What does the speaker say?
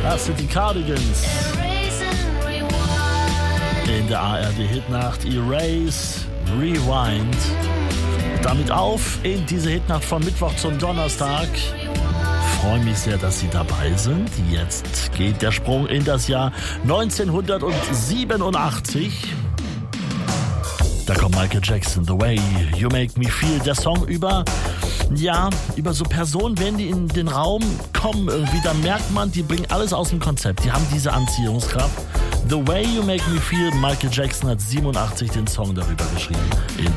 Das sind die Cardigans. In der ARD-Hitnacht Erase, Rewind. Damit auf in diese Hitnacht von Mittwoch zum Donnerstag. Freue mich sehr, dass Sie dabei sind. Jetzt geht der Sprung in das Jahr 1987. Da kommt Michael Jackson, The Way You Make Me Feel. Der Song über so Personen, wenn die in den Raum kommen, irgendwie, dann merkt man, die bringen alles aus dem Konzept. Die haben diese Anziehungskraft. The Way You Make Me Feel, Michael Jackson hat 87 den Song darüber geschrieben.